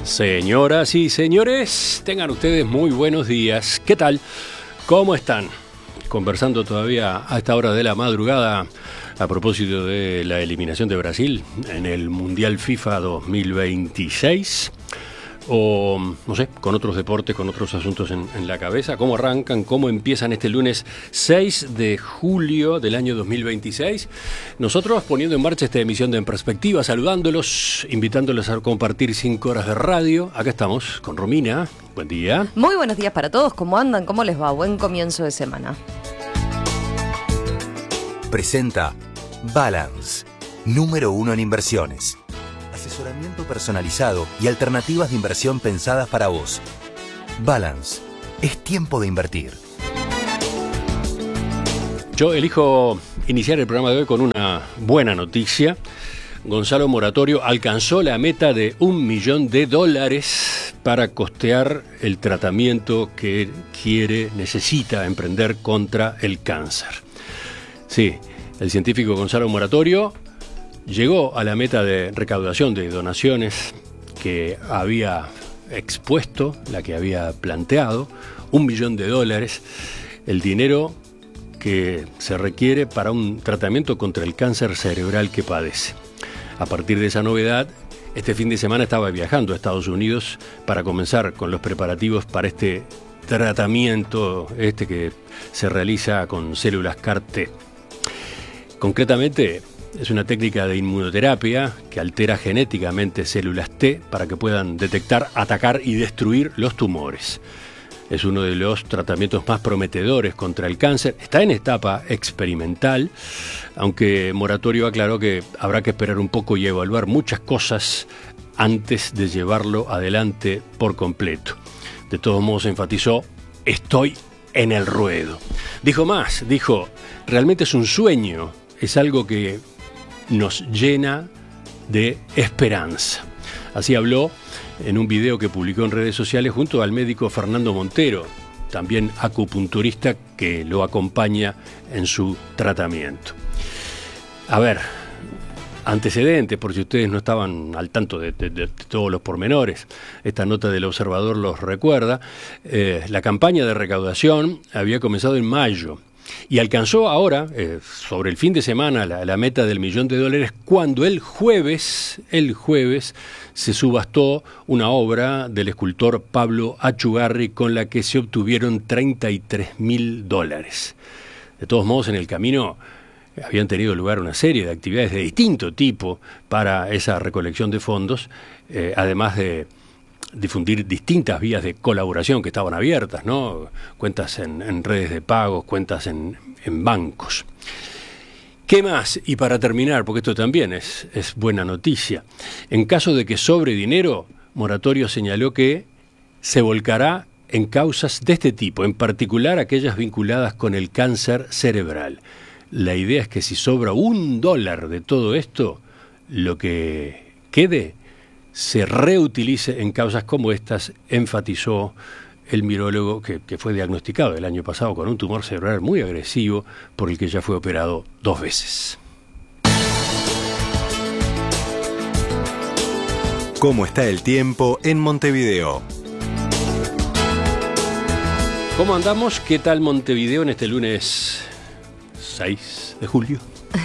Señoras y señores, tengan ustedes muy buenos días. ¿Qué tal? ¿Cómo están? Conversando todavía a esta hora de la madrugada a propósito de la eliminación de Brasil en el Mundial FIFA 2026. O, no sé, con otros deportes, con otros asuntos en la cabeza. ¿Cómo arrancan? ¿Cómo empiezan este lunes 6 de julio del año 2026? Nosotros poniendo en marcha esta emisión de En Perspectiva, saludándolos, invitándolos a compartir 5 horas de radio. Acá estamos con Romina. Buen día. Muy buenos días para todos. ¿Cómo andan? ¿Cómo les va? Buen comienzo de semana. Presenta Balance, número 1 en inversiones. Asesoramiento personalizado y alternativas de inversión pensadas para vos. Balance, es tiempo de invertir. Yo elijo iniciar el programa de hoy con una buena noticia. Gonzalo Moratorio alcanzó la meta de $1 millón para costear el tratamiento que necesita emprender contra el cáncer. Sí, el científico Gonzalo Moratorio llegó a la meta de recaudación de donaciones que había expuesto, la que había planteado, $1 millón, el dinero que se requiere para un tratamiento contra el cáncer cerebral que padece. A partir de esa novedad, este fin de semana estaba viajando a Estados Unidos para comenzar con los preparativos para este tratamiento que se realiza con células CAR-T. Concretamente, es una técnica de inmunoterapia que altera genéticamente células T para que puedan detectar, atacar y destruir los tumores. Es uno de los tratamientos más prometedores contra el cáncer. Está en etapa experimental, aunque Moratorio aclaró que habrá que esperar un poco y evaluar muchas cosas antes de llevarlo adelante por completo. De todos modos enfatizó, estoy en el ruedo. Dijo más, realmente es un sueño, es algo que nos llena de esperanza. Así habló en un video que publicó en redes sociales junto al médico Fernando Montero, también acupunturista que lo acompaña en su tratamiento. A ver, antecedentes, por si ustedes no estaban al tanto de todos los pormenores, esta nota del Observador los recuerda. La campaña de recaudación había comenzado en mayo y alcanzó ahora, sobre el fin de semana, la meta del $1 millón, cuando el jueves se subastó una obra del escultor Pablo Achugarri con la que se obtuvieron $33.000. De todos modos, en el camino habían tenido lugar una serie de actividades de distinto tipo para esa recolección de fondos, además de difundir distintas vías de colaboración que estaban abiertas, ¿no? Cuentas en redes de pagos, cuentas en bancos. ¿Qué más? Y para terminar, porque esto también es buena noticia, en caso de que sobre dinero, Moratorio señaló que se volcará en causas de este tipo, en particular aquellas vinculadas con el cáncer cerebral. La idea es que si sobra $1 de todo esto, lo que quede se reutilice en causas como estas, enfatizó el virólogo que fue diagnosticado el año pasado con un tumor cerebral muy agresivo por el que ya fue operado 2 veces. ¿Cómo está el tiempo en Montevideo? ¿Cómo andamos? ¿Qué tal Montevideo en este lunes 6 de julio?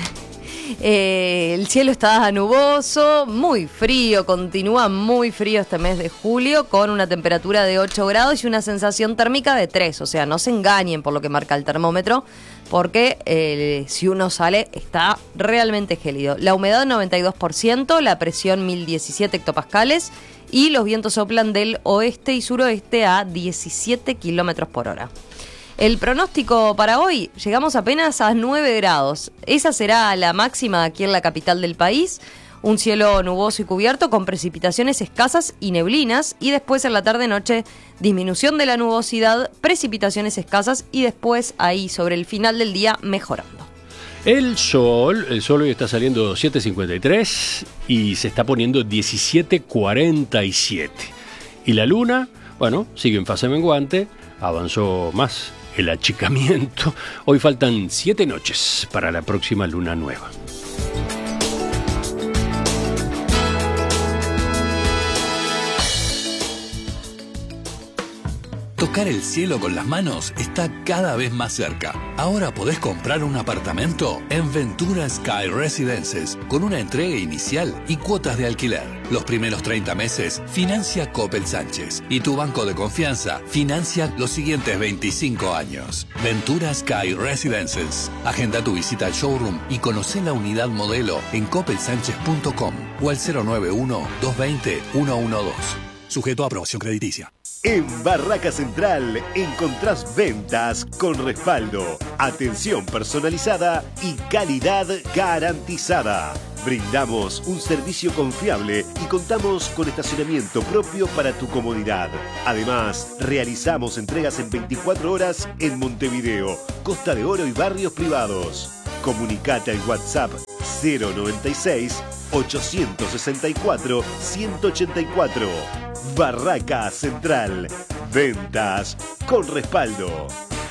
El cielo está nuboso, muy frío, continúa muy frío este mes de julio, con una temperatura de 8 grados y una sensación térmica de 3. O sea, no se engañen por lo que marca el termómetro, porque si uno sale está realmente gélido. La humedad 92%, la presión 1017 hectopascales y los vientos soplan del oeste y suroeste a 17 kilómetros por hora. El pronóstico para hoy, llegamos apenas a 9 grados. Esa será la máxima aquí en la capital del país. Un cielo nuboso y cubierto con precipitaciones escasas y neblinas. Y después en la tarde-noche, disminución de la nubosidad, precipitaciones escasas y después ahí sobre el final del día mejorando. El sol hoy está saliendo 7:53 y se está poniendo 17:47. Y la luna, sigue en fase menguante, avanzó más el achicamiento. Hoy faltan 7 noches para la próxima luna nueva. Tocar el cielo con las manos está cada vez más cerca. Ahora podés comprar un apartamento en Ventura Sky Residences con una entrega inicial y cuotas de alquiler. Los primeros 30 meses financia Coppel Sánchez y tu banco de confianza financia los siguientes 25 años. Ventura Sky Residences. Agenda tu visita al showroom y conoce la unidad modelo en coppelsanchez.com o al 091-220-112. Sujeto a aprobación crediticia. En Barraca Central encontrás ventas con respaldo, atención personalizada y calidad garantizada. Brindamos un servicio confiable y contamos con estacionamiento propio para tu comodidad. Además, realizamos entregas en 24 horas en Montevideo, Costa de Oro y barrios privados. Comunicate al WhatsApp 096 864 184. Barraca Central. Ventas con respaldo.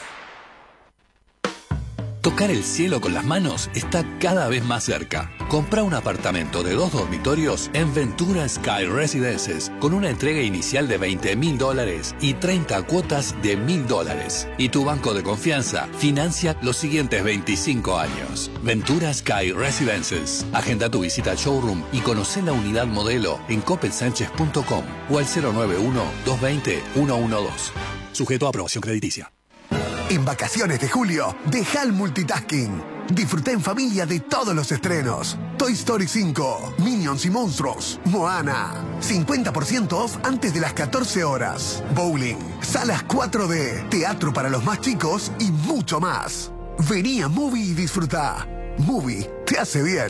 Tocar el cielo con las manos está cada vez más cerca. Compra un apartamento de 2 dormitorios en Ventura Sky Residences con una entrega inicial de $20.000 y 30 cuotas de $1.000. Y tu banco de confianza financia los siguientes 25 años. Ventura Sky Residences. Agenda tu visita al showroom y conoce la unidad modelo en coppelsanchez.com o al 091-220-112. Sujeto a aprobación crediticia. En vacaciones de julio, deja el multitasking. Disfruta en familia de todos los estrenos. Toy Story 5, Minions y Monstruos, Moana. 50% off antes de las 14 horas. Bowling, salas 4D, teatro para los más chicos y mucho más. Vení a Movie y disfruta. Movie te hace bien.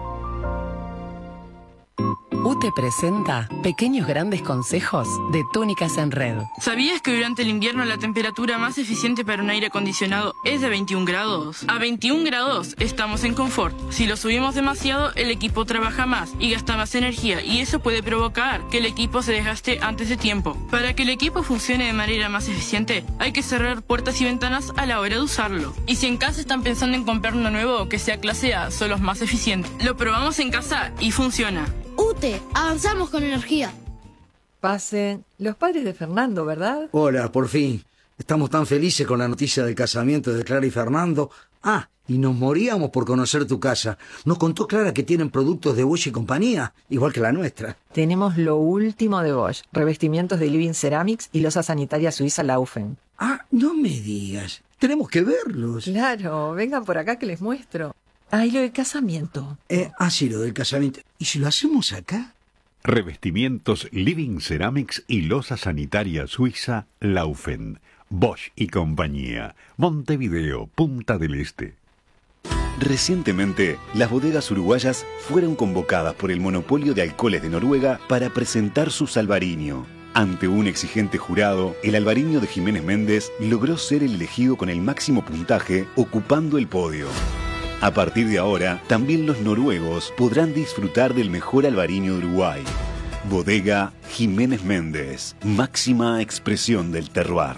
UTE presenta Pequeños Grandes Consejos de Túnicas en Red. ¿Sabías que durante el invierno la temperatura más eficiente para un aire acondicionado es de 21 grados? A 21 grados estamos en confort. Si lo subimos demasiado, el equipo trabaja más y gasta más energía y eso puede provocar que el equipo se desgaste antes de tiempo. Para que el equipo funcione de manera más eficiente, hay que cerrar puertas y ventanas a la hora de usarlo. Y si en casa están pensando en comprar uno nuevo que sea clase A, son los más eficientes. Lo probamos en casa y funciona. UTE, avanzamos con energía. Pasen. Los padres de Fernando, ¿verdad? Hola, por fin. Estamos tan felices con la noticia del casamiento de Clara y Fernando. Ah, y nos moríamos por conocer tu casa. Nos contó Clara que tienen productos de Bosch y compañía, igual que la nuestra. Tenemos lo último de Bosch. Revestimientos de Living Ceramics y losa sanitaria suiza Laufen. Ah, no me digas. Tenemos que verlos. Claro, vengan por acá que les muestro. Ah, y lo del casamiento. Sí, lo del casamiento. ¿Y si lo hacemos acá? Revestimientos Living Ceramics y losa sanitaria suiza Laufen. Bosch y compañía. Montevideo, Punta del Este. Recientemente, las bodegas uruguayas fueron convocadas por el monopolio de alcoholes de Noruega para presentar su Albariño. Ante un exigente jurado, el Albariño de Jiménez Méndez logró ser el elegido con el máximo puntaje, ocupando el podio. A partir de ahora, también los noruegos podrán disfrutar del mejor albariño de Uruguay. Bodega Jiménez Méndez, máxima expresión del terroir.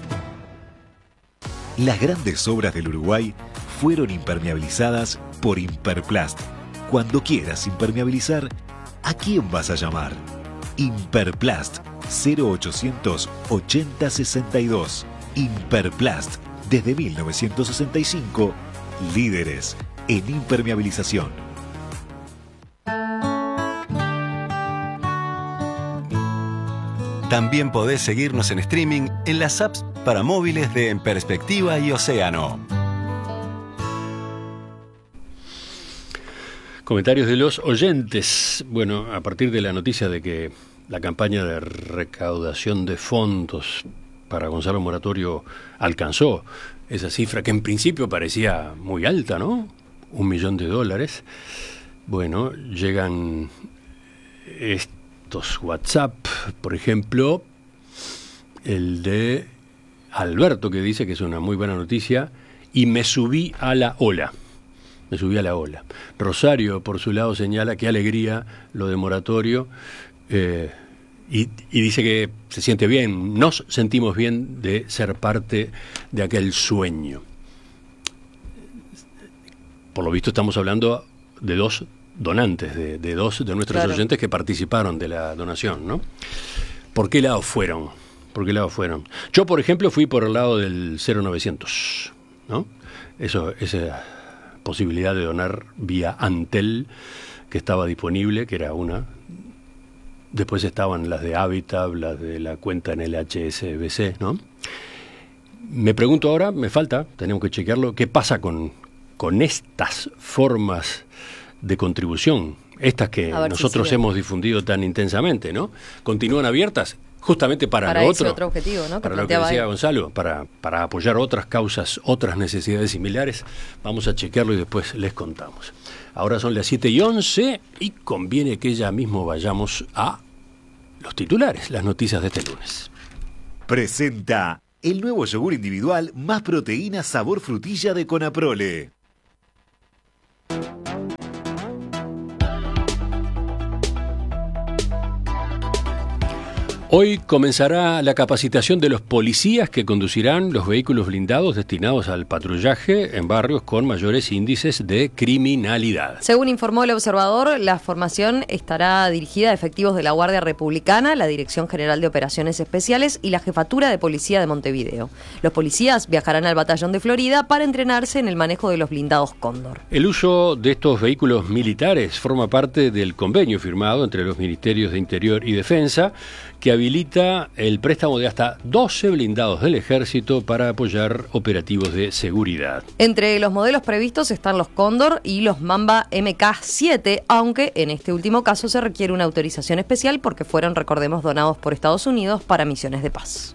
Las grandes obras del Uruguay fueron impermeabilizadas por Imperplast. Cuando quieras impermeabilizar, ¿a quién vas a llamar? Imperplast 0800 80 62. Imperplast, desde 1965, líderes en impermeabilización. También podés seguirnos en streaming en las apps para móviles de En Perspectiva y Océano. Comentarios de los oyentes. Bueno, a partir de la noticia de que la campaña de recaudación de fondos para Gonzalo Moratorio alcanzó esa cifra que en principio parecía muy alta, ¿no? $1 millón. Bueno, llegan estos WhatsApp, por ejemplo, el de Alberto, que dice que es una muy buena noticia, y me subí a la ola. Rosario, por su lado, señala qué alegría lo de Moratorio, y dice que se siente bien, nos sentimos bien de ser parte de aquel sueño. Por lo visto estamos hablando de dos donantes, de dos de nuestros oyentes que participaron de la donación, ¿no? ¿Por qué lado fueron? ¿Por qué lado fueron? Yo, por ejemplo, fui por el lado del 0900, ¿no? Esa posibilidad de donar vía Antel que estaba disponible, que era una. Después estaban las de Habitat, las de la cuenta en el HSBC, ¿no? Me pregunto ahora, me falta, tenemos que chequearlo, ¿qué pasa con estas formas de contribución? Estas que nosotros hemos difundido tan intensamente, ¿no? ¿Continúan abiertas? Justamente para lo ese otro objetivo, ¿no? Para lo que decía Gonzalo, para apoyar otras causas, otras necesidades similares. Vamos a chequearlo y después les contamos. Ahora son las 7:11 y conviene que ya mismo vayamos a los titulares, las noticias de este lunes. Presenta el nuevo yogur individual más proteína sabor frutilla de Conaprole. Hoy comenzará la capacitación de los policías que conducirán los vehículos blindados destinados al patrullaje en barrios con mayores índices de criminalidad. Según informó el observador, la formación estará dirigida a efectivos de la Guardia Republicana, la Dirección General de Operaciones Especiales y la Jefatura de Policía de Montevideo. Los policías viajarán al Batallón de Florida para entrenarse en el manejo de los blindados Cóndor. El uso de estos vehículos militares forma parte del convenio firmado entre los Ministerios de Interior y Defensa, que habilita el préstamo de hasta 12 blindados del Ejército para apoyar operativos de seguridad. Entre los modelos previstos están los Cóndor y los Mamba MK7, aunque en este último caso se requiere una autorización especial porque fueron, recordemos, donados por Estados Unidos para misiones de paz.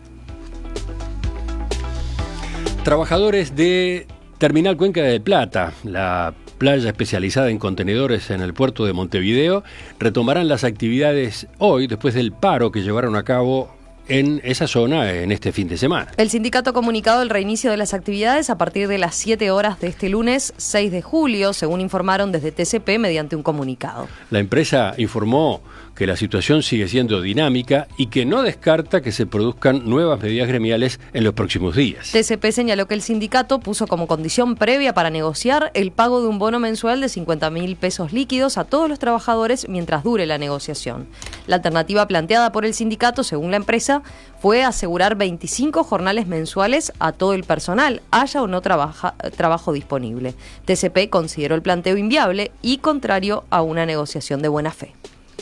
Trabajadores de Terminal Cuenca del Plata, la playa especializada en contenedores en el puerto de Montevideo, retomarán las actividades hoy después del paro que llevaron a cabo en esa zona en este fin de semana. El sindicato ha comunicado el reinicio de las actividades a partir de las 7 horas de este lunes 6 de julio, según informaron desde TCP mediante un comunicado. La empresa informó que la situación sigue siendo dinámica y que no descarta que se produzcan nuevas medidas gremiales en los próximos días. TCP señaló que el sindicato puso como condición previa para negociar el pago de un bono mensual de 50.000 pesos líquidos a todos los trabajadores mientras dure la negociación. La alternativa planteada por el sindicato, según la empresa, fue asegurar 25 jornales mensuales a todo el personal, haya o no trabajo disponible. TCP consideró el planteo inviable y contrario a una negociación de buena fe.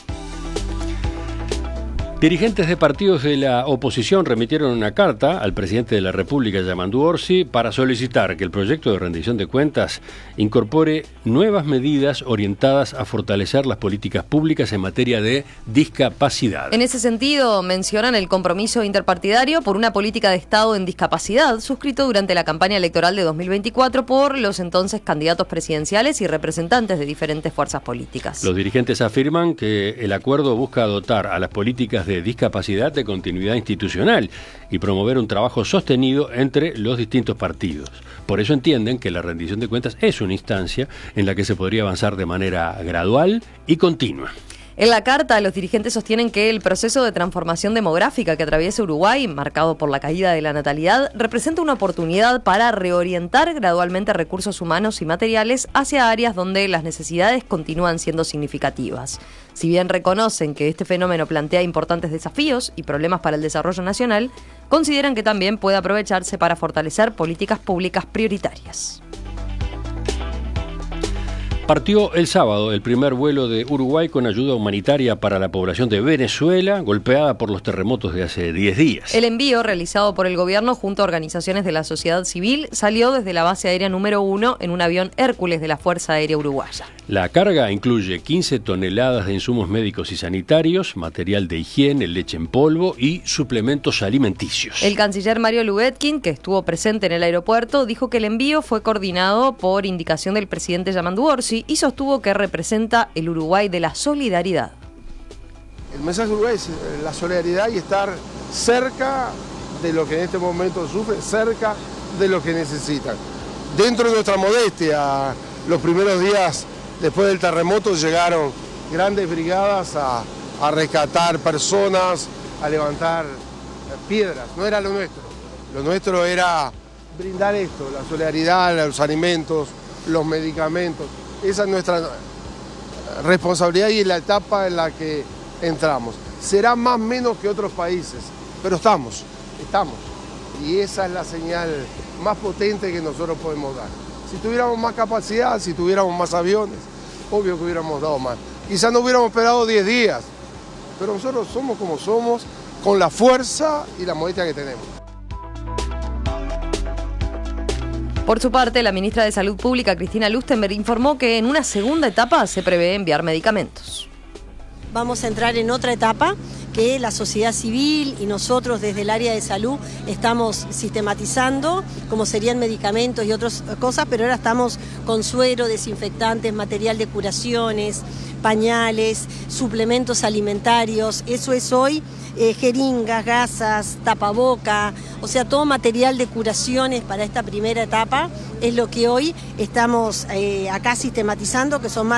Dirigentes de partidos de la oposición remitieron una carta al presidente de la República, Yamandu Orsi, para solicitar que el proyecto de rendición de cuentas incorpore nuevas medidas orientadas a fortalecer las políticas públicas en materia de discapacidad. En ese sentido, mencionan el compromiso interpartidario por una política de Estado en discapacidad, suscrito durante la campaña electoral de 2024 por los entonces candidatos presidenciales y representantes de diferentes fuerzas políticas. Los dirigentes afirman que el acuerdo busca dotar a las políticas de discapacidad de continuidad institucional y promover un trabajo sostenido entre los distintos partidos. Por eso entienden que la rendición de cuentas es una instancia en la que se podría avanzar de manera gradual y continua. En la carta, los dirigentes sostienen que el proceso de transformación demográfica que atraviesa Uruguay, marcado por la caída de la natalidad, representa una oportunidad para reorientar gradualmente recursos humanos y materiales hacia áreas donde las necesidades continúan siendo significativas. Si bien reconocen que este fenómeno plantea importantes desafíos y problemas para el desarrollo nacional, consideran que también puede aprovecharse para fortalecer políticas públicas prioritarias. Partió el sábado el primer vuelo de Uruguay con ayuda humanitaria para la población de Venezuela, golpeada por los terremotos de hace 10 días. El envío, realizado por el gobierno junto a organizaciones de la sociedad civil, salió desde la base aérea número 1 en un avión Hércules de la Fuerza Aérea Uruguaya. La carga incluye 15 toneladas de insumos médicos y sanitarios, material de higiene, leche en polvo y suplementos alimenticios. El canciller Mario Lubetkin, que estuvo presente en el aeropuerto, dijo que el envío fue coordinado por indicación del presidente Yamandu Orsi y sostuvo que representa el Uruguay de la solidaridad. El mensaje de Uruguay es la solidaridad y estar cerca de lo que en este momento sufre, cerca de lo que necesitan. Dentro de nuestra modestia, los primeros días después del terremoto llegaron grandes brigadas a rescatar personas, a levantar piedras. No era lo nuestro era brindar esto, la solidaridad, los alimentos, los medicamentos. Esa es nuestra responsabilidad y la etapa en la que entramos. Será más o menos que otros países, pero estamos. Y esa es la señal más potente que nosotros podemos dar. Si tuviéramos más capacidad, si tuviéramos más aviones, obvio que hubiéramos dado más. Quizás no hubiéramos esperado 10 días, pero nosotros somos como somos, con la fuerza y la modestia que tenemos. Por su parte, la ministra de Salud Pública, Cristina Lustenberg, informó que en una segunda etapa se prevé enviar medicamentos. Vamos a entrar en otra etapa que la sociedad civil y nosotros desde el área de salud estamos sistematizando, como serían medicamentos y otras cosas, pero ahora estamos con suero, desinfectantes, material de curaciones, pañales, suplementos alimentarios, eso es hoy, jeringas, gasas, tapaboca, o sea, todo material de curaciones para esta primera etapa es lo que hoy estamos acá sistematizando, que son más